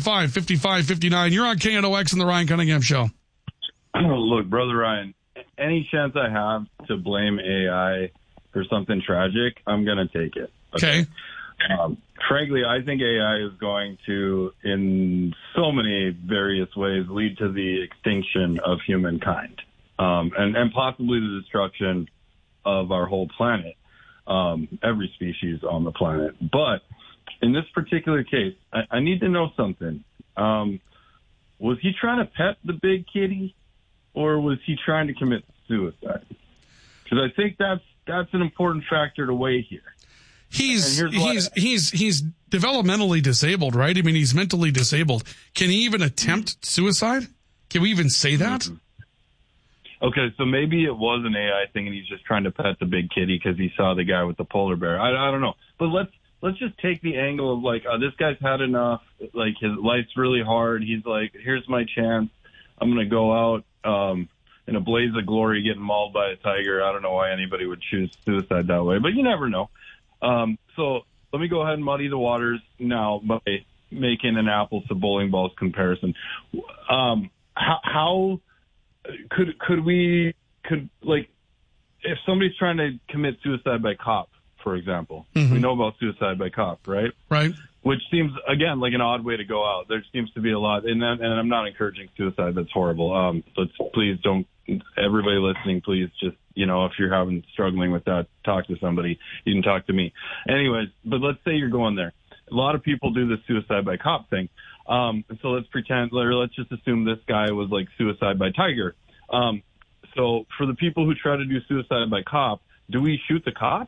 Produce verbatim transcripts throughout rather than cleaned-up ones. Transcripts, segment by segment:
five, five five five nine. You're on K N O X and the Ryan Cunningham Show. Look, Brother Ryan, any chance I have to blame A I for something tragic, I'm going to take it. Okay. okay. Um, frankly, I think A I is going to, in so many various ways, lead to the extinction of humankind, um, and, and possibly the destruction of our whole planet, um, every species on the planet. But in this particular case, I, I need to know something. Um, was he trying to pet the big kitty, or was he trying to commit suicide? Because I think that's that's an important factor to weigh here. He's he's he's he's developmentally disabled, right? I mean, he's mentally disabled. Can he even attempt suicide? Can we even say that? Mm-hmm. Okay, so maybe it was an A I thing, and he's just trying to pet the big kitty because he saw the guy with the polar bear. I, I don't know, but let's let's just take the angle of like, oh, this guy's had enough. Like, his life's really hard. He's like, here's my chance. I'm gonna go out um, in a blaze of glory, getting mauled by a tiger. I don't know why anybody would choose suicide that way, but you never know. Um, so let me go ahead and muddy the waters now by making an apples to bowling balls comparison. Um, how, how could could we could like if somebody's trying to commit suicide by cop, for example, mm-hmm. we know about suicide by cop, right? Right. Which seems again like an odd way to go out. There seems to be a lot, and and I'm not encouraging suicide. That's horrible. Um, let's please don't. Everybody listening, please just, you know, if you're having struggling with that, talk to somebody. You can talk to me. Anyways, but let's say you're going there. A lot of people do this suicide by cop thing. Um, so let's pretend, or let's just assume this guy was like suicide by tiger. Um, so for the people who try to do suicide by cop, do we shoot the cop?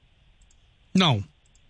No.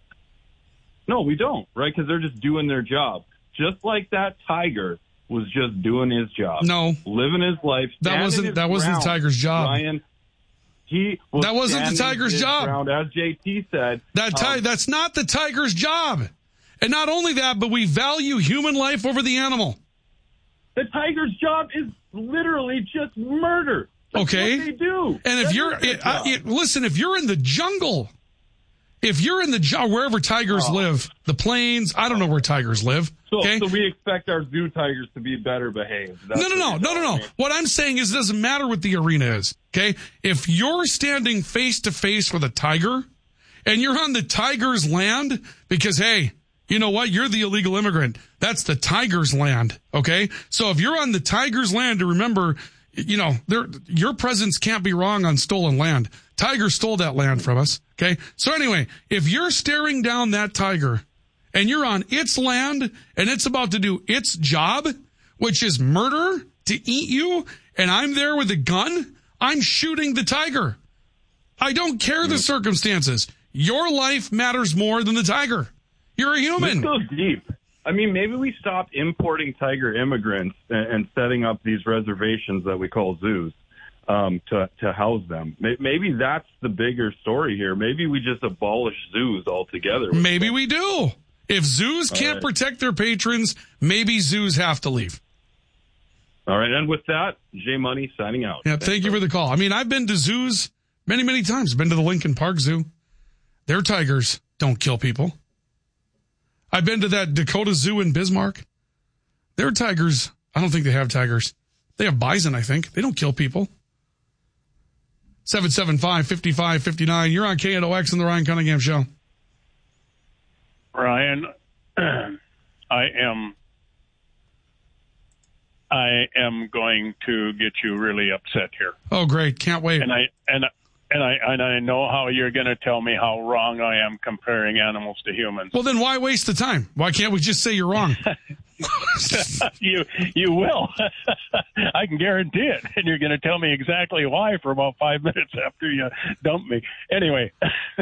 No, we don't, right? Because they're just doing their job. Just like that tiger was just doing his job. No. Living his life. That wasn't that wasn't the tiger's job. Ryan, he was that wasn't the tiger's job. Ground, as J T said. That ti- um, that's not the tiger's job. And not only that, but we value human life over the animal. The tiger's job is literally just murder. That's okay. what they do. And if That's you're it, uh, it, listen, if you're in the jungle, if you're in the jungle, wherever tigers oh. live, the plains, I don't know where tigers live. So, okay? so we expect our zoo tigers to be better behaved. That's no, no, no, no, no, no. What I'm saying is it doesn't matter what the arena is, okay? If you're standing face to face with a tiger and you're on the tiger's land because, hey, you know what? You're the illegal immigrant. That's the tiger's land, okay? So if you're on the tiger's land, to remember, you know, there, your presence can't be wrong on stolen land. Tiger stole that land from us, okay? So anyway, if you're staring down that tiger and you're on its land and it's about to do its job, which is murder, to eat you, and I'm there with a gun, I'm shooting the tiger. I don't care the circumstances. Your life matters more than the tiger. You're a human. This goes deep. I mean, maybe we stop importing tiger immigrants and, and setting up these reservations that we call zoos um, to, to house them. Maybe that's the bigger story here. Maybe we just abolish zoos altogether. Maybe them. we do. If zoos can't right. protect their patrons, maybe zoos have to leave. All right. And with that, J Money signing out. Yeah. Thank Thanks, you for the call. I mean, I've been to zoos many, many times. I've been to the Lincoln Park Zoo. Their tigers don't kill people. I've been to that Dakota Zoo in Bismarck. Their tigers, I don't think they have tigers. They have bison, I think. They don't kill people. seven seven five, five five five nine. You're on K N O X and the Ryan Cunningham Show. Ryan, I am I am going to get you really upset here. Oh, great. Can't wait. And I and and I and I know how you're going to tell me how wrong I am comparing animals to humans. Well, then why waste the time? Why can't we just say you're wrong? you you will. I can guarantee it. And you're going to tell me exactly why for about five minutes after you dump me. Anyway,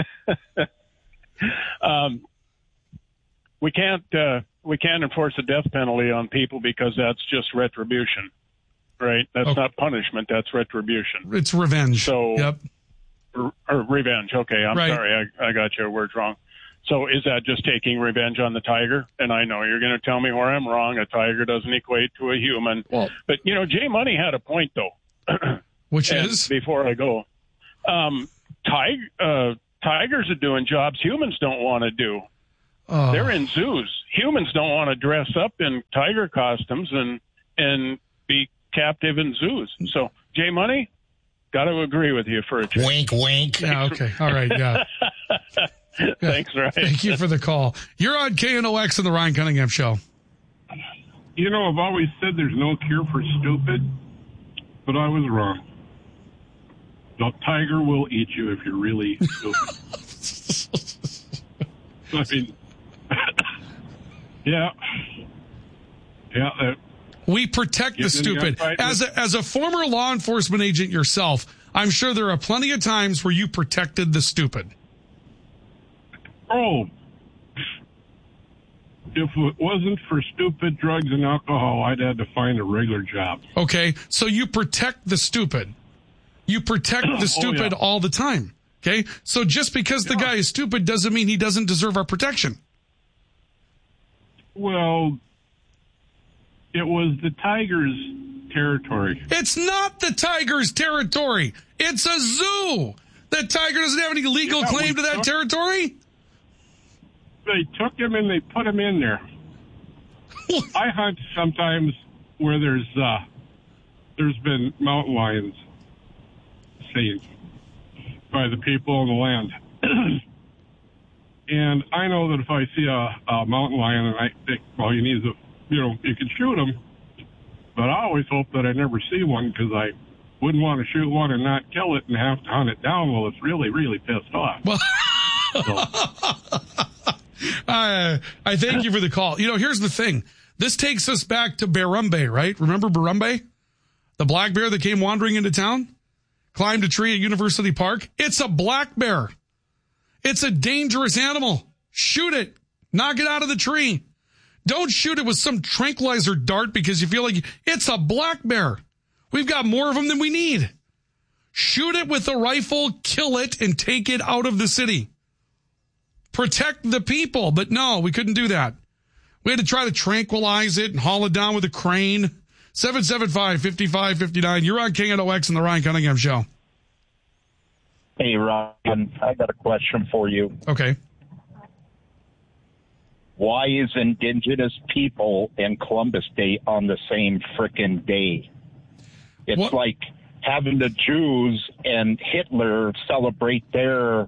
um, we can't uh, we can't enforce a death penalty on people because that's just retribution, right? That's okay. Not punishment. That's retribution. It's revenge. So, yep. Or, or revenge. Okay, I'm right. sorry. I, I got your words wrong. So is that just taking revenge on the tiger? And I know you're going to tell me where I'm wrong. A tiger doesn't equate to a human. Well, but, you know, J Money had a point, though. Which and is? Before I go. Um, tig- uh, tigers are doing jobs humans don't want to do. Oh. They're in zoos. Humans don't want to dress up in tiger costumes and and be captive in zoos. So, Jay Money, got to agree with you for a change. Wink, wink. Yeah, okay. All right, yeah. Thanks, Ryan. Thank you for the call. You're on K N O X and the Ryan Cunningham Show. You know, I've always said there's no cure for stupid, but I was wrong. The tiger will eat you if you're really stupid. I mean, yeah. Yeah. Uh, We protect the stupid. As a, as a former law enforcement agent yourself, I'm sure there are plenty of times where you protected the stupid. Oh, if it wasn't for stupid drugs and alcohol, I'd had to find a regular job. Okay, so you protect the stupid. You protect the stupid oh, yeah. all the time. Okay, so just because yeah. the guy is stupid doesn't mean he doesn't deserve our protection. Well, it was the tiger's territory. It's not the tiger's territory. It's a zoo. That tiger doesn't have any legal yeah, claim to that took, territory. They took him and they put him in there. I hunt sometimes where there's uh, there's been mountain lions seen by the people on the land. And I know that if I see a, a mountain lion and I think, well, you need to, you know, you can shoot them. But I always hope that I never see one because I wouldn't want to shoot one and not kill it and have to hunt it down while it's really, really pissed off. Well, so. uh, I thank you for the call. You know, here's the thing. This takes us back to Barumbe, right? Remember Barumbe? The black bear that came wandering into town? Climbed a tree at University Park? It's a black bear. It's a dangerous animal. Shoot it. Knock it out of the tree. Don't shoot it with some tranquilizer dart because you feel like it's a black bear. We've got more of them than we need. Shoot it with a rifle, kill it, and take it out of the city. Protect the people. But no, we couldn't do that. We had to try to tranquilize it and haul it down with a crane. seven seven five, five five five nine. You're on K N O X and the Ryan Cunningham Show. Hey, Ryan, I got a question for you. Okay. Why is Indigenous people and Columbus Day on the same frickin' day? It's what? like having the Jews and Hitler celebrate their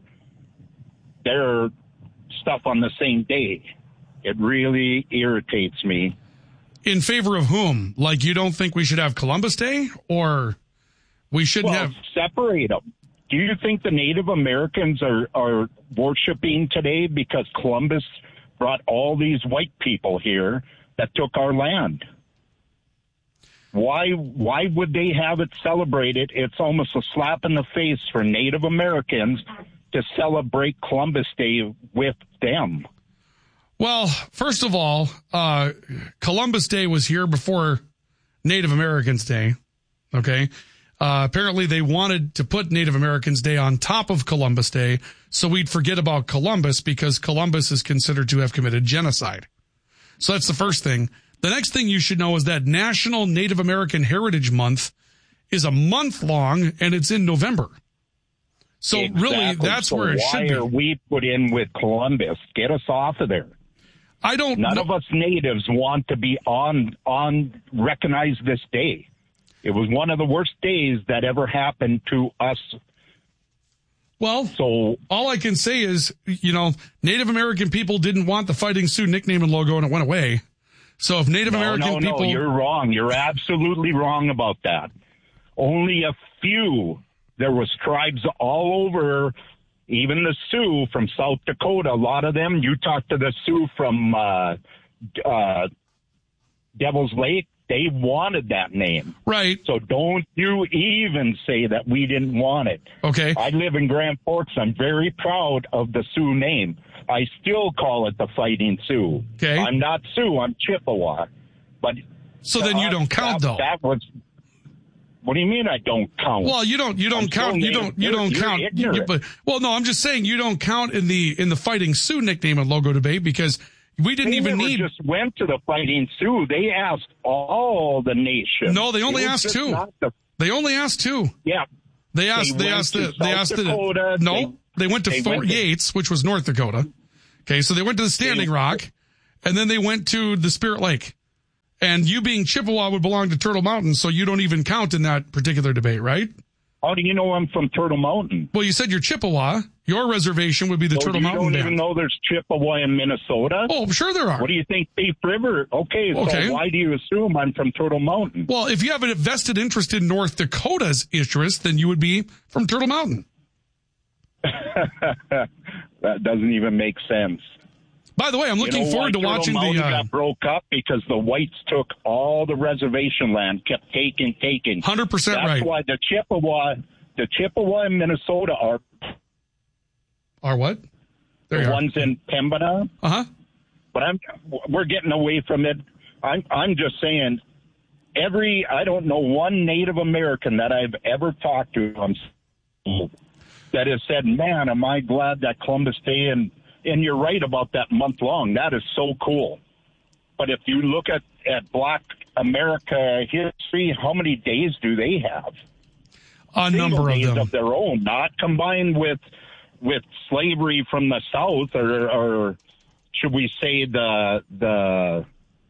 their stuff on the same day. It really irritates me. In favor of whom? Like you don't think we should have Columbus Day? Or we shouldn't well, have... separate them. Do you think the Native Americans are, are worshiping today because Columbus brought all these white people here that took our land? Why why would they have it celebrated? It's almost a slap in the face for Native Americans to celebrate Columbus Day with them. Well, first of all, uh, Columbus Day was here before Native Americans Day. Okay. Uh, apparently they wanted to put Native Americans Day on top of Columbus Day so we'd forget about Columbus because Columbus is considered to have committed genocide. So that's the first thing. The next thing you should know is that National Native American Heritage Month is a month long and it's in November. So exactly. really, that's so where it should be. Why are we put in with Columbus? Get us off of there. I don't None know. of us natives want to be on, on, recognize this day. It was one of the worst days that ever happened to us. Well, so all I can say is, you know, Native American people didn't want the Fighting Sioux nickname and logo and it went away. So if Native no, American no, people... No, you're wrong. You're absolutely wrong about that. Only a few. There was tribes all over, even the Sioux from South Dakota. A lot of them, you talk to the Sioux from uh, uh, Devil's Lake, they wanted that name. Right. So don't you even say that we didn't want it. Okay. I live in Grand Forks. I'm very proud of the Sioux name. I still call it the Fighting Sioux. Okay. I'm not Sioux. I'm Chippewa. But so then you don't count, that, though. That was. What do you mean I don't count? Well, you don't. You don't I'm count. You don't. You don't you're count. You, you, but well, no, I'm just saying you don't count in the in the Fighting Sioux nickname and logo debate because we didn't they even never need. Just went to the Fighting Sioux. They asked all the nations. No, they only asked two. The, they only asked two. Yeah. They asked. They, they asked the. They asked Dakota, the. No, they, they went to they Fort went to, Yates, which was North Dakota. Okay, so they went to the Standing Rock, and then they went to the Spirit Lake. And you being Chippewa would belong to Turtle Mountain, so you don't even count in that particular debate, right? How do you know I'm from Turtle Mountain? Well, you said you're Chippewa. Your reservation would be the so Turtle you Mountain don't Band. even know there's Chippewa in Minnesota? Oh, I'm sure there are. What do you think, Thief River? Okay, Okay. so why do you assume I'm from Turtle Mountain? Well, if you have a vested interest in North Dakota's interest, then you would be from Turtle Mountain. That doesn't even make sense. By the way, I'm looking you know forward to Turtle watching Mountain the... Uh, got broke up because the whites took all the reservation land, kept taking, taking. one hundred percent That's right. That's why the Chippewa, the Chippewa in Minnesota are... Are what? There the you are. ones in Pembina. Uh-huh. But I'm, we're getting away from it. I'm, I'm just saying, every, I don't know one Native American that I've ever talked to um, that has said, man, am I glad that Columbus Day, and, and you're right about that month long. That is so cool. But if you look at, at Black America history, how many days do they have? A Single number of days them. of their own, not combined with with slavery from the South, or, or should we say the the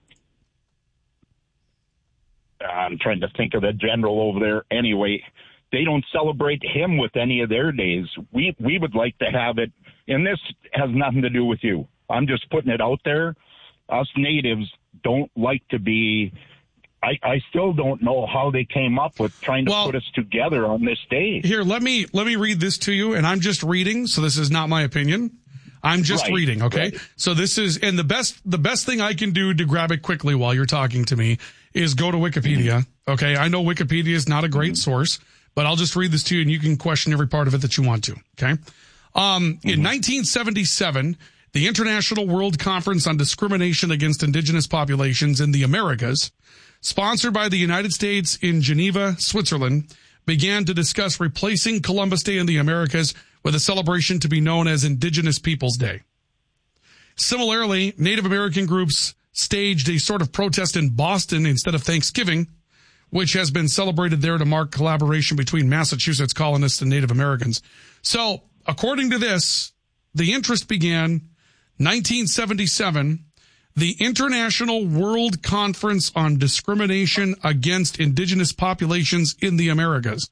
I'm trying to think of the general over there. Anyway, they don't celebrate him with any of their days. We we would like to have it, and this has nothing to do with you. I'm just putting it out there. Us natives don't like to be. I, I still don't know how they came up with trying to Well, put us together on this day. Here, let me let me read this to you, and I'm just reading, so this is not my opinion. I'm just Right, reading, okay? right. So this is, and the best the best thing I can do to grab it quickly while you're talking to me is go to Wikipedia, okay? I know Wikipedia is not a great source, but I'll just read this to you, and you can question every part of it that you want to, okay? Um, in nineteen seventy-seven, the International World Conference on Discrimination Against Indigenous Populations in the Americas, sponsored by the United States in Geneva, Switzerland, began to discuss replacing Columbus Day in the Americas with a celebration to be known as Indigenous Peoples Day. Similarly, Native American groups staged a sort of protest in Boston instead of Thanksgiving, which has been celebrated there to mark collaboration between Massachusetts colonists and Native Americans. So, according to this, the interest began nineteen seventy-seven, the International World Conference on Discrimination Against Indigenous Populations in the Americas.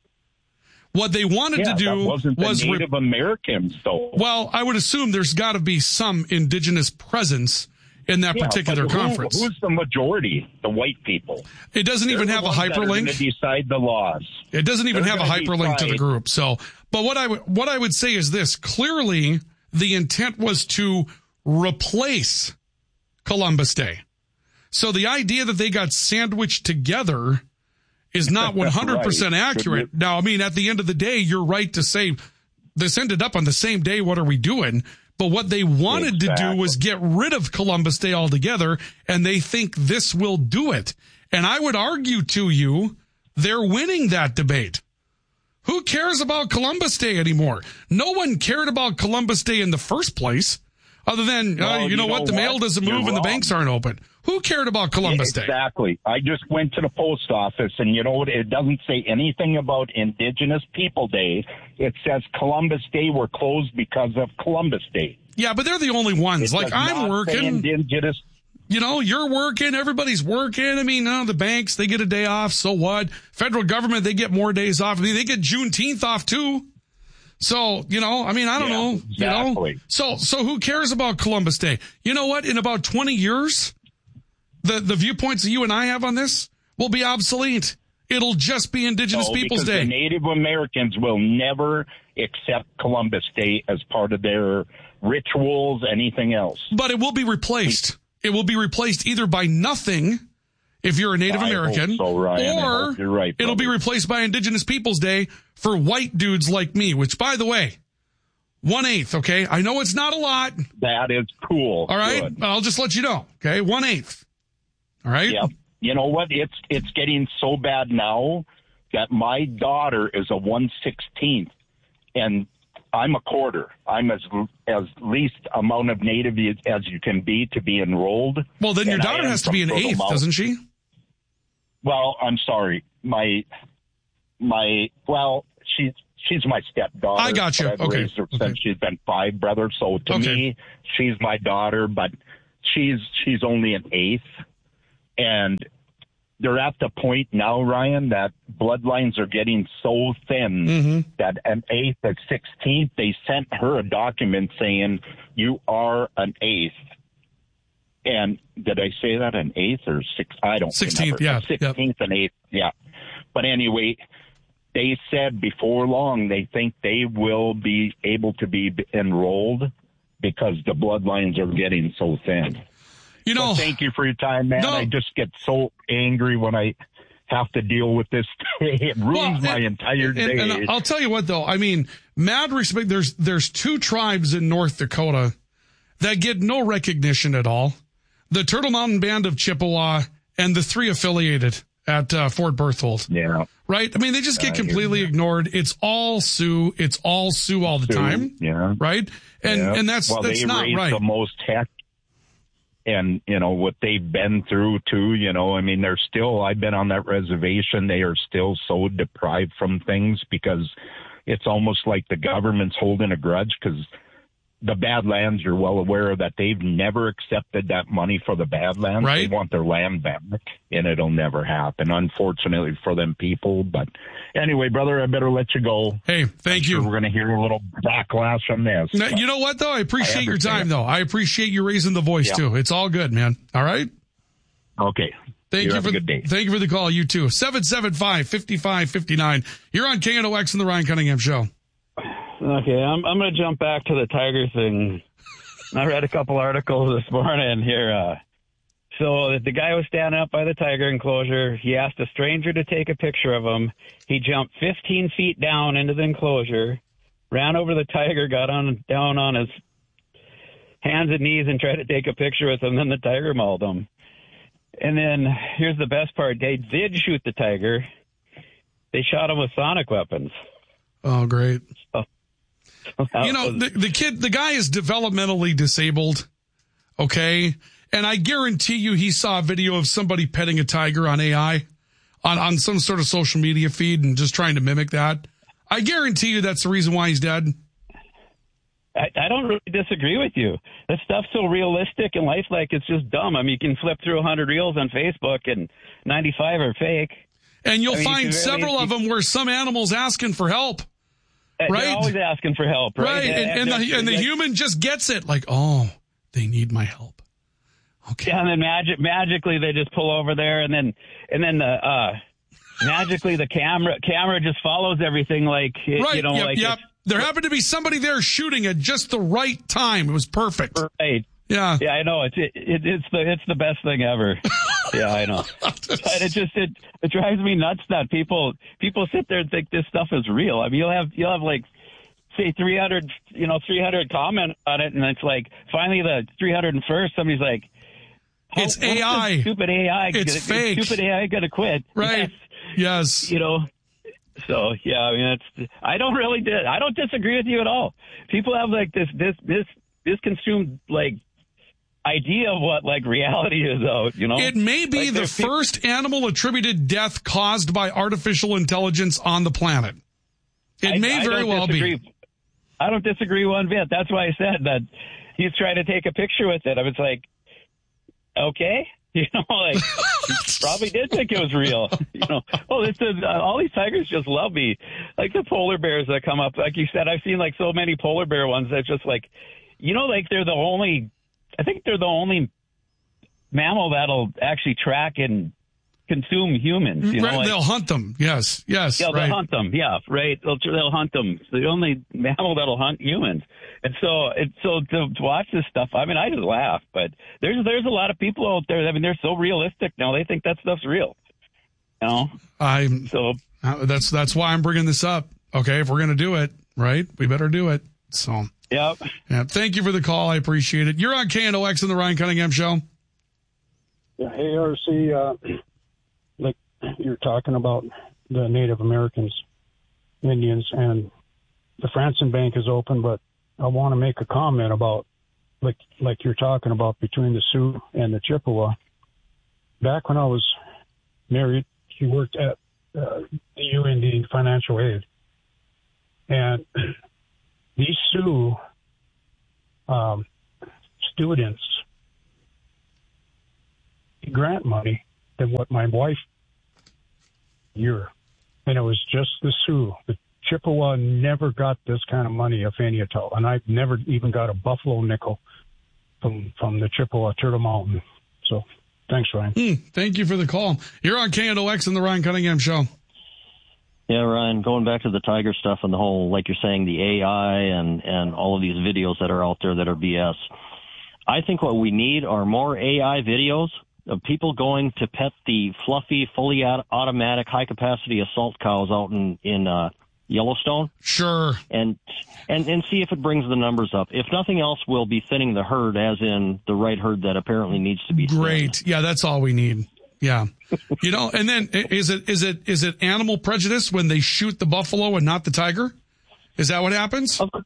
What they wanted Yeah, to do that wasn't the was... Native Americans, though. Well, I would assume there's got to be some indigenous presence in that Yeah, particular but who- conference. Who's the majority? The white people. It doesn't even They're have the a ones that are hyperlink. gonna decide the laws. It doesn't even They're have a gonna hyperlink to the decide. group. So, but what I would what I would say is this: clearly, the intent was to replace Columbus Day. So the idea that they got sandwiched together is not one hundred percent Right. accurate. Now, I mean, at the end of the day, you're right to say this ended up on the same day. What are we doing? But what they wanted to do Exactly. was get rid of Columbus Day altogether, and they think this will do it. And I would argue to you, they're winning that debate. Who cares about Columbus Day anymore? No one cared about Columbus Day in the first place, other than, Well, uh, you, you know, know what, the what? mail doesn't You're move and the wrong. banks aren't open. Who cared about Columbus Day? Exactly. I just went to the post office, and you know what? It doesn't say anything about Indigenous People Day. It says Columbus Day were closed because of Columbus Day. Yeah, but they're the only ones. It Like, does I'm not say working. Indigenous. You know, you're working, everybody's working. I mean, uh, the banks, they get a day off, so what? Federal government, they get more days off. I mean, they get Juneteenth off too. So, you know, I mean, I don't Yeah, know, exactly. you know, so, so who cares about Columbus Day? You know what? In about twenty years, the, the viewpoints that you and I have on this will be obsolete. It'll just be Indigenous No, Peoples because Day. the Native Americans will never accept Columbus Day as part of their rituals, anything else. But it will be replaced. It will be replaced either by nothing, if you're a Native I hope American, so, Ryan. I or hope you're right, it'll be brother. replaced by Indigenous Peoples Day for white dudes like me, which, by the way, one-eighth, okay? I know it's not a lot, That is cool. all right? Good. I'll just let you know, okay? One-eighth, all right? Yeah. You know what? It's it's getting so bad now that my daughter is a one sixteenth, and I'm a quarter. I'm as as least amount of Native as you can be to be enrolled. Well, then your And I daughter am has to be an from Turtle eighth, Mountain. doesn't she? Well, I'm sorry. My my well, she's she's my stepdaughter. I got you. I've Okay. raised her okay. since she's been five, brother. So to Okay. me, she's my daughter, but she's she's only an eighth, and they're at the point now, Ryan, that bloodlines are getting so thin Mm-hmm. that an eighth at sixteenth, they sent her a document saying you are an eighth. And did I say that an eighth or six? I don't sixteenth, remember. yeah. sixteenth Yep. and eighth, yeah. But anyway, they said before long they think they will be able to be enrolled because the bloodlines are getting so thin. You know, But thank you for your time, man. No. I just get so angry when I have to deal with this. It ruins Well, my and- entire and, day. and I'll tell you what, though. I mean, mad respect. There's there's two tribes in North Dakota that get no recognition at all: the Turtle Mountain Band of Chippewa and the three affiliated at uh, Fort Berthold. yeah. Right? I mean, they just get I hear completely you. ignored. It's all Sioux. It's all Sioux all the Sioux, time. yeah. Right? And Yeah. and that's well, that's they not raised right. the most heck, and you know what they've been through too. You know, I mean, they're still. I've been on that reservation. They are still so deprived from things because it's almost like the government's holding a grudge because the Badlands, you're well aware that they've never accepted that money for the Badlands. Right. They want their land back, and it'll never happen, unfortunately for them people. But anyway, brother, I better let you go. Hey, thank I'm you. sure we're going to hear a little backlash on this. Now, you know what, though? I appreciate I your time, understand. though. I appreciate you raising the voice, Yeah. too. It's all good, man. All right? Okay. Thank You you, have for a the, good day. Thank you for the call. You too. seven seven five, five five five nine. You're on K N O X and the Ryan Cunningham Show. Okay, I'm I'm going to jump back to the Tiger thing. I read a couple articles this morning here. Uh, so the guy was standing up by the tiger enclosure. He asked a stranger to take a picture of him. He jumped fifteen feet down into the enclosure, ran over the tiger, got on down on his hands and knees and tried to take a picture with him. Then the tiger mauled him. And then here's the best part. They did shoot the tiger. They shot him with sonic weapons. Oh, great. So, that You know, was- the, the kid, the guy is developmentally disabled. Okay. And I guarantee you he saw a video of somebody petting a tiger on A I on, on some sort of social media feed and just trying to mimic that. I guarantee you that's the reason why he's dead. I, I don't really disagree with you. That stuff's so realistic and lifelike, it's just dumb. I mean, you can flip through one hundred reels on Facebook and ninety-five are fake. And you'll I mean, you find can really- several of them where some animal's asking for help. They're Right. always asking for help, right? Right. And, and, the, and the human just gets it like, oh, they need my help. Okay. Yeah, and then magic, magically they just pull over there, and then and then the uh, magically the camera camera just follows everything like it, Right. you know yep. like yep. There happened to be somebody there shooting at just the right time. It was perfect. it's right. Yeah. Yeah, I know. It's it, it, it's the it's the best thing ever. Yeah, I know. But it just it it drives me nuts that people people sit there and think this stuff is real. I mean, you'll have you'll have like say three hundred you know three hundred comment on it, and it's like finally the three hundred first somebody's like, how, It's what's A I. this Stupid A I. It's gonna, fake. Stupid A I gonna quit. Right. Yes. Yes. You know. So yeah, I mean, it's. I don't really. Di- I don't disagree with you at all. People have like this this this misconstrued like idea of what like reality is out. You know, It may be Like, the there's peop- first animal attributed death caused by artificial intelligence on the planet. It I- may I very don't well disagree. be. I don't disagree one bit. That's why I said that he's trying to take a picture with it. I was like, okay, you know, like he probably did think it was real. You know, oh, it's a, uh, all these tigers just love me, like the polar bears that come up. Like you said, I've seen like so many polar bear ones that just like, you know, like they're the only. I think they're the only mammal that'll actually track and consume humans. You know, Right, like, they'll hunt them. Yes. Yes. yeah, they'll right. hunt them. Yeah, right. They'll they'll hunt them. It's the only mammal that'll hunt humans. And so, it's so to, to watch this stuff, I mean, I just laugh. But there's there's a lot of people out there. I mean, they're so realistic now. They think that stuff's real. You know. I'm. So Uh, that's that's why I'm bringing this up. Okay, if we're gonna do it, right, we better do it. So, yeah. yeah. Thank you for the call. I appreciate it. You're on K N O X and the Ryan Cunningham Show. Yeah, hey, R C, uh, like you're talking about the Native Americans, Indians, and the Franson Bank is open, but I want to make a comment about, like, like you're talking about between the Sioux and the Chippewa. Back when I was married, he worked at uh, the U N D Financial Aid, And these Sioux um, students grant money than what my wife year, and it was just the Sioux. The Chippewa never got this kind of money, if any at all, and I've never even got a buffalo nickel from from the Chippewa Turtle Mountain. So, thanks, Ryan. Mm, thank you for the call. You're on K N O X and the Ryan Cunningham Show. Yeah, Ryan, going back to the tiger stuff and the whole, like you're saying, the A I and, and all of these videos that are out there that are B S. I think what we need are more A I videos of people going to pet the fluffy, fully automatic, high-capacity assault cows out in, in uh, Yellowstone. Sure. And, and and see if it brings the numbers up. If nothing else, we'll be thinning the herd, as in the right herd that apparently needs to be thinned. Great. Yeah, that's all we need. Yeah. You know, and then is it is it is it animal prejudice when they shoot the buffalo and not the tiger? Is that what happens? Of,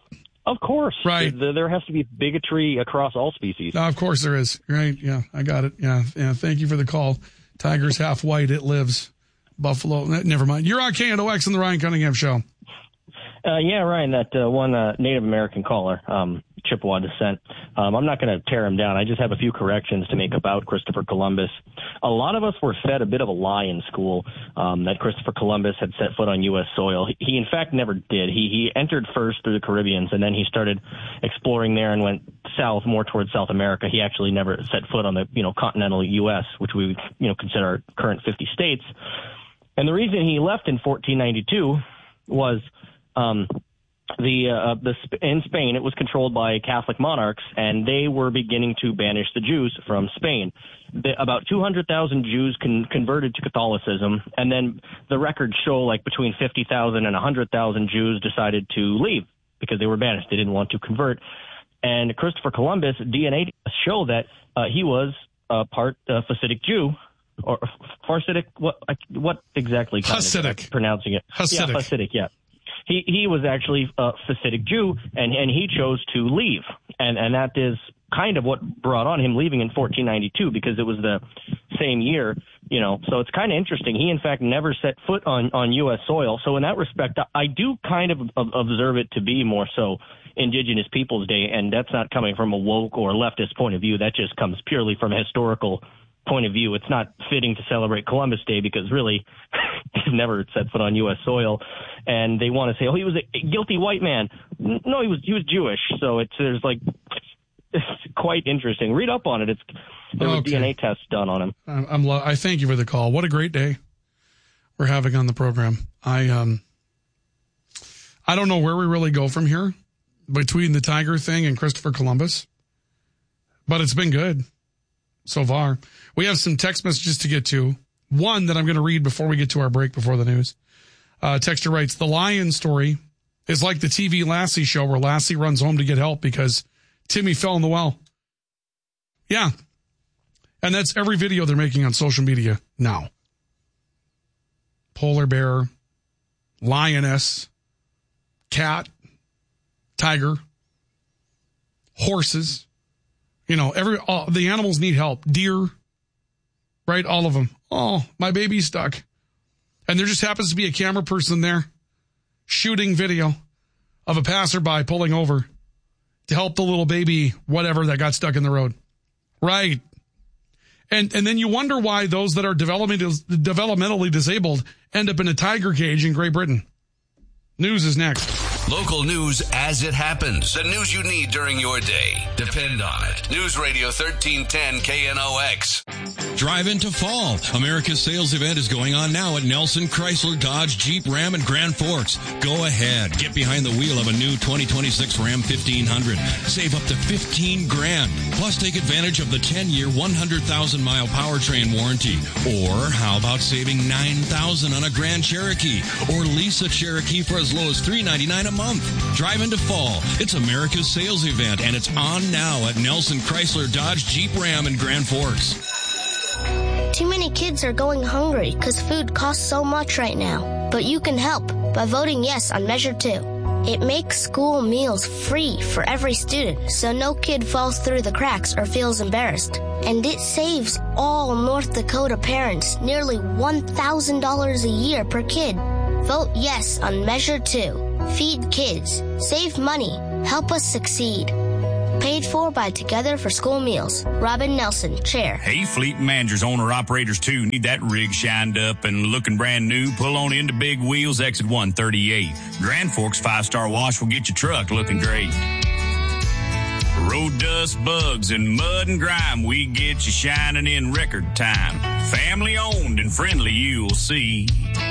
of course. Right. There, there has to be bigotry across all species. No, of course there is. Right. Yeah, I got it. Yeah. Yeah. Thank you for the call. Tiger's half white. It lives. Buffalo. Never mind. You're on K N O X and the Ryan Cunningham Show. Uh, yeah, Ryan, that uh, one uh, Native American caller, um, Chippewa descent. Um, I'm not going to tear him down. I just have a few corrections to make about Christopher Columbus. A lot of us were fed a bit of a lie in school um, that Christopher Columbus had set foot on U S soil. He, he in fact, never did. He, he entered first through the Caribbeans, and then he started exploring there and went south, more towards South America. He actually never set foot on the, you know, continental U S, which we would, you know, consider our current fifty states. And the reason he left in fourteen ninety-two was um, the uh, the in Spain, it was controlled by Catholic monarchs, and they were beginning to banish the Jews from Spain. The, about two hundred thousand Jews con- converted to Catholicism, and then the records show like between fifty thousand and one hundred thousand Jews decided to leave because they were banished. They didn't want to convert. And Christopher Columbus, D N A show that uh, he was uh, part uh, Hasidic Jew. Or Farsitic, what what exactly? Kind Hasidic. Of pronouncing it. Hasidic. Yeah, Hasidic, yeah. He he was actually a Hasidic Jew, and, and he chose to leave. And, and that is kind of what brought on him leaving in fourteen ninety-two, because it was the same year, you know. So it's kind of interesting. He, in fact, never set foot on, on U S soil. So in that respect, I do kind of observe it to be more so Indigenous Peoples Day, and that's not coming from a woke or leftist point of view. That just comes purely from a historical point of view. It's not fitting to celebrate Columbus Day because really he's never set foot on U S soil, and they want to say, oh, he was a guilty white man. No, he was he was Jewish. So it's there's like it's quite interesting. Read up on it. It's there was okay. D N A tests done on him. I'm, I'm lo- I thank you for the call. What a great day we're having on the program. I um I don't know where we really go from here between the tiger thing and Christopher Columbus, but it's been good so far. We have some text messages to get to. One that I'm going to read before we get to our break before the news. Uh, texter writes, the lion story is like the T V Lassie show where Lassie runs home to get help because Timmy fell in the well. Yeah. And that's every video they're making on social media now. Polar bear, lioness, cat, tiger, horses. You know, every all, the animals need help. Deer, right? All of them. Oh, my baby's stuck. And there just happens to be a camera person there shooting video of a passerby pulling over to help the little baby, whatever, that got stuck in the road. Right. And and then you wonder why those that are development, developmentally disabled end up in a tiger cage in Great Britain. News is next. Local news as it happens. The news you need during your day. Depend on it. News Radio thirteen ten K N O X. Drive into fall. America's sales event is going on now at Nelson Chrysler Dodge Jeep Ram in Grand Forks. Go ahead. Get behind the wheel of a new twenty twenty-six Ram fifteen hundred. Save up to fifteen grand. Plus take advantage of the ten-year, one hundred thousand mile powertrain warranty. Or how about saving nine thousand on a Grand Cherokee? Or lease a Cherokee for as low as three ninety-nine a month. Drive into fall. It's America's sales event, and it's on now at Nelson Chrysler Dodge Jeep Ram in Grand Forks. Too many kids are going hungry because food costs so much right now. But you can help by voting yes on Measure two. It makes school meals free for every student, so no kid falls through the cracks or feels embarrassed. And it saves all North Dakota parents nearly one thousand dollars a year per kid. Vote yes on Measure two. Feed kids, save money, help us succeed. Paid for by Together for School Meals. Robin Nelson, Chair. Hey, fleet managers, owner-operators, too. Need that rig shined up and looking brand new? Pull on into Big Wheels, exit one thirty-eight. Grand Forks five-star wash will get your truck looking great. Road dust, bugs, and mud and grime, we get you shining in record time. Family owned and friendly, you'll see.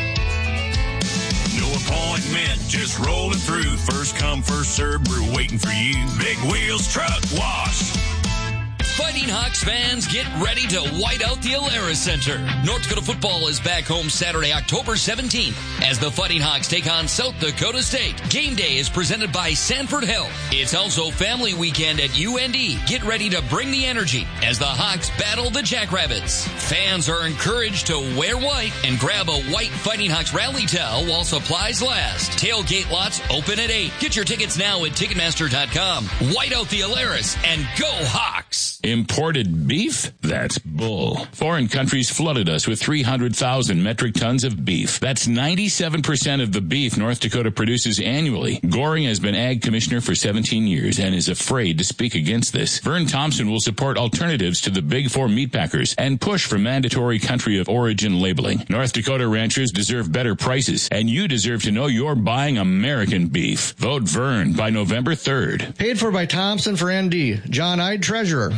No appointment, just rolling through. First come, first serve, we're waiting for you. Big Wheels Truck Wash. Fighting Hawks fans, get ready to white out the Alara Center. North Dakota football is back home Saturday, October seventeenth, as the Fighting Hawks take on South Dakota State. Game day is presented by Sanford Health. It's also family weekend at U N D. Get ready to bring the energy as the Hawks battle the Jackrabbits. Fans are encouraged to wear white and grab a white Fighting Hawks rally towel while supplies last. Tailgate lots open at eight. Get your tickets now at Ticketmaster dot com. White out the Alaris and go Hawks! Imported beef? That's bull. Foreign countries flooded us with three hundred thousand metric tons of beef. That's ninety-seven percent of the beef North Dakota produces annually. Goring has been Ag Commissioner for seventeen years and is afraid to speak against this. Vern Thompson will support alternatives to the Big Four meatpackers and push for mandatory country of origin labeling. North Dakota ranchers deserve better prices, and you deserve to know you're buying American beef. Vote Vern by November third. Paid for by Thompson for N D. John Ide, Treasurer.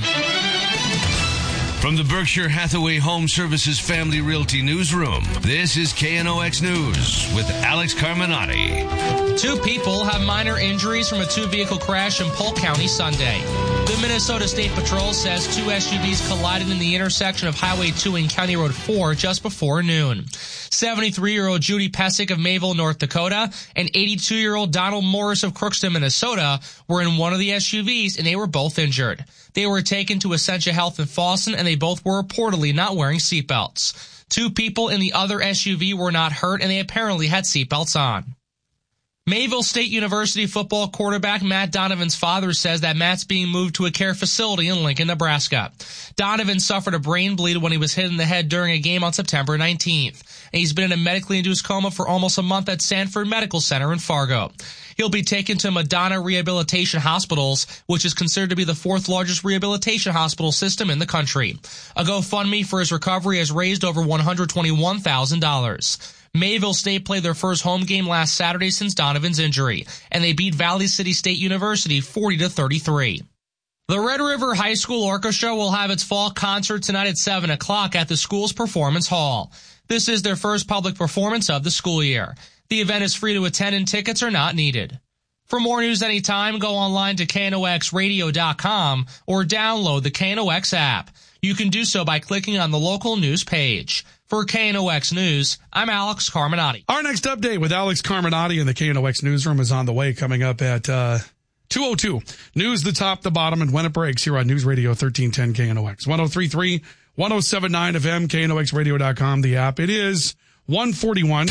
From the Berkshire Hathaway Home Services Family Realty Newsroom, this is K N O X News with Alex Carminati. Two people have minor injuries from a two-vehicle crash in Polk County Sunday. The Minnesota State Patrol says two S U Vs collided in the intersection of Highway two and County Road four just before noon. seventy-three-year-old Judy Pesic of Mayville, North Dakota, and eighty-two-year-old Donald Morris of Crookston, Minnesota, were in one of the S U Vs, and they were both injured. They were taken to Essentia Health in Fawson, and they both were reportedly not wearing seatbelts. Two people in the other S U V were not hurt, and they apparently had seatbelts on. Mayville State University football quarterback Matt Donovan's father says that Matt's being moved to a care facility in Lincoln, Nebraska. Donovan suffered a brain bleed when he was hit in the head during a game on September nineteenth. And he's been in a medically induced coma for almost a month at Sanford Medical Center in Fargo. He'll be taken to Madonna Rehabilitation Hospitals, which is considered to be the fourth largest rehabilitation hospital system in the country. A GoFundMe for his recovery has raised over one hundred twenty-one thousand dollars. Mayville State played their first home game last Saturday since Donovan's injury, and they beat Valley City State University forty to thirty-three. The Red River High School Orchestra will have its fall concert tonight at seven o'clock at the school's Performance Hall. This is their first public performance of the school year. The event is free to attend and tickets are not needed. For more news anytime, go online to K N O X radio dot com or download the K N O X app. You can do so by clicking on the local news page. For K N O X News, I'm Alex Carminati. Our next update with Alex Carminati in the K N O X newsroom is on the way, coming up at uh, two oh two. News, the top, the bottom, and when it breaks here on News Radio thirteen ten K N O X. one oh three point three, one oh seven point nine F M, K N O X radio dot com, the app. It is one forty-one.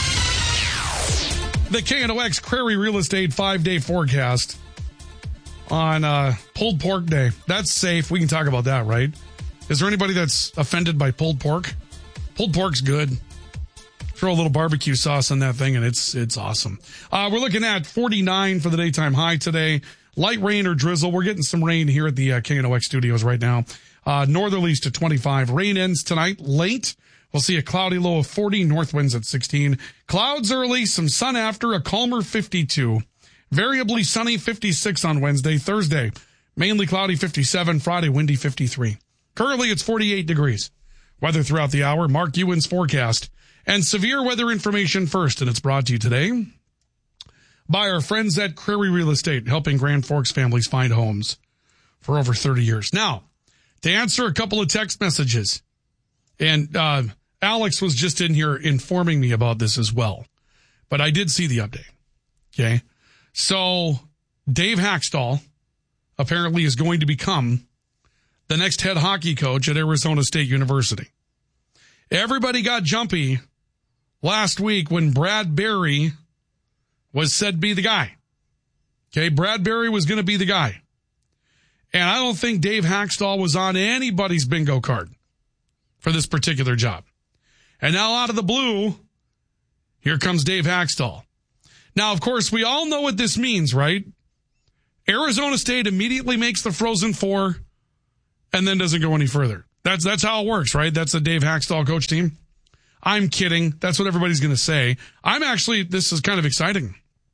The K N O X Prairie Real Estate five-day forecast on uh, pulled pork day. That's safe. We can talk about that, right? Is there anybody that's offended by pulled pork? Pulled pork's good. Throw a little barbecue sauce on that thing, and it's it's awesome. Uh, we're looking at forty-nine for the daytime high today. Light rain or drizzle. We're getting some rain here at the uh, K N O X studios right now. Uh, northerlies to twenty-five. Rain ends tonight late. We'll see a cloudy low of forty, north winds at sixteen. Clouds early, some sun after, a calmer fifty-two. Variably sunny, fifty-six on Wednesday. Thursday, mainly cloudy, fifty-seven. Friday, windy, fifty-three. Currently, it's forty-eight degrees. Weather throughout the hour, Mark Ewan's forecast. And severe weather information first, and it's brought to you today by our friends at Prairie Real Estate, helping Grand Forks families find homes for over thirty years. Now, to answer a couple of text messages, and uh, Alex was just in here informing me about this as well, but I did see the update. Okay, so Dave Hackstall apparently is going to become the next head hockey coach at Arizona State University. Everybody got jumpy last week when Brad Berry was said to be the guy. Okay, Brad Berry was going to be the guy. And I don't think Dave Hackstall was on anybody's bingo card for this particular job. And now out of the blue, here comes Dave Hackstall. Now, of course, we all know what this means, right? Arizona State immediately makes the Frozen Four and then doesn't go any further. That's that's how it works, right? That's the Dave Haxtell coach team. I'm kidding. That's what everybody's going to say. I'm actually, this is kind of exciting.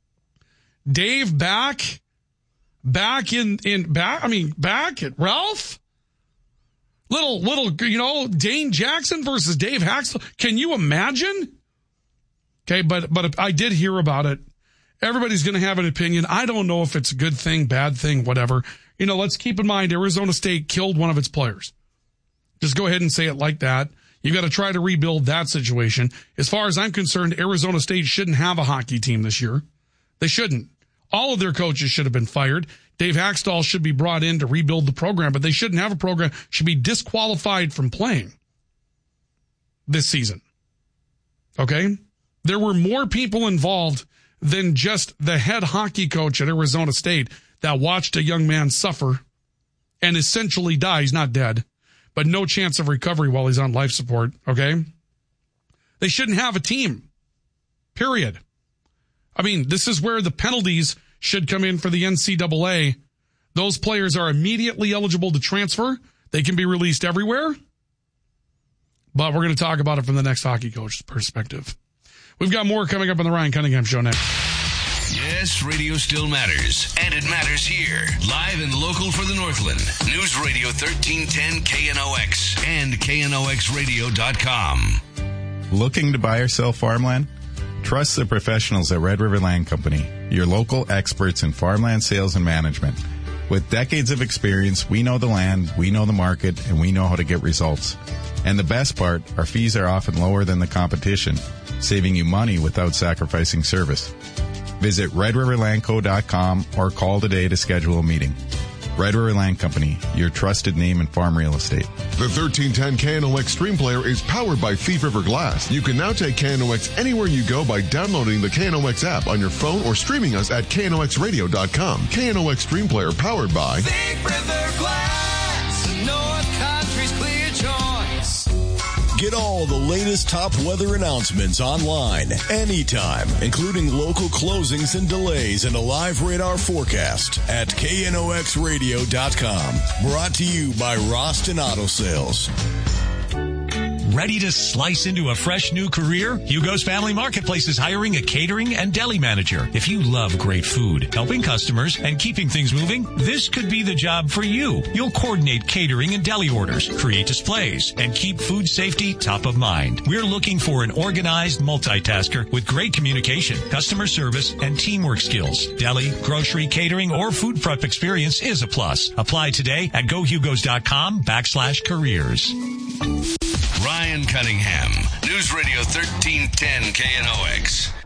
Dave back, back in, in, back, I mean, back at Ralph? Little, little, you know, Dane Jackson versus Dave Haxtell. Can you imagine? Okay, but, but I did hear about it. Everybody's going to have an opinion. I don't know if it's a good thing, bad thing, whatever. You know, let's keep in mind Arizona State killed one of its players. Just go ahead and say it like that. You got to try to rebuild that situation. As far as I'm concerned, Arizona State shouldn't have a hockey team this year. They shouldn't. All of their coaches should have been fired. Dave Haxtell should be brought in to rebuild the program, but they shouldn't have a program, should be disqualified from playing this season. Okay? There were more people involved than just the head hockey coach at Arizona State that watched a young man suffer and essentially die. He's not dead, but no chance of recovery while he's on life support, okay? They shouldn't have a team, period. I mean, this is where the penalties should come in for the N C double A. Those players are immediately eligible to transfer. They can be released everywhere. But we're going to talk about it from the next hockey coach's perspective. We've got more coming up on the Ryan Cunningham Show next. Yes, radio still matters, and it matters here. Live and local for the Northland. News Radio thirteen ten K N O X and K N O X radio dot com. Looking to buy or sell farmland? Trust the professionals at Red River Land Company, your local experts in farmland sales and management. With decades of experience, we know the land, we know the market, and we know how to get results. And the best part, our fees are often lower than the competition, saving you money without sacrificing service. Visit red river land co dot com or call today to schedule a meeting. Red River Land Company, your trusted name in farm real estate. The thirteen ten K N O X Stream Player is powered by Thief River Glass. You can now take K N O X anywhere you go by downloading the K N O X app on your phone or streaming us at K N O X radio dot com. K N O X Stream Player powered by Thief River Glass, North Country's clear choice. Get all the latest top weather announcements online, anytime, including local closings and delays and a live radar forecast at K N O X radio dot com. Brought to you by Roston Auto Sales. Ready to slice into a fresh new career? Hugo's Family Marketplace is hiring a catering and deli manager. If you love great food, helping customers, and keeping things moving, this could be the job for you. You'll coordinate catering and deli orders, create displays, and keep food safety top of mind. We're looking for an organized multitasker with great communication, customer service, and teamwork skills. Deli, grocery, catering, or food prep experience is a plus. Apply today at go hugos dot com backslash careers. Ryan Cunningham, News Radio thirteen ten K N O X.